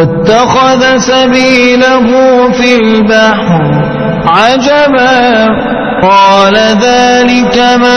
واتخذ سبيله في البحر عجبا قال ذلك ما